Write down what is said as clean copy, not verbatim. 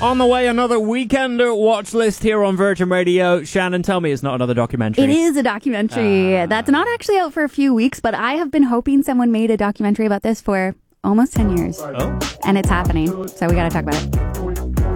On the way, another Weekender watch list here on Virgin Radio. Shannon, tell me it's not another documentary. It is a documentary that's not actually out for a few weeks, but I have been hoping someone made a documentary about this for almost 10 years. Oh. And it's happening, so we got to talk about it.